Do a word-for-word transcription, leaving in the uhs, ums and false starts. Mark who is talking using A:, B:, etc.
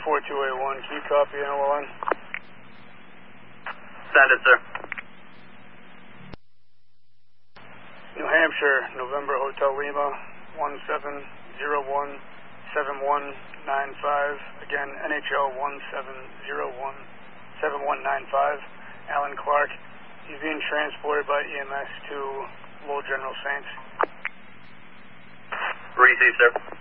A: four two eight one, can you copy N O L N?
B: Send it, sir.
A: New Hampshire, November Hotel Lima, one seven zero one seven one nine five. Again, N H L one seven zero one seven one nine five. Alan Clark. He's being transported by E M S to Lowell General Saints.
B: Receive, sir.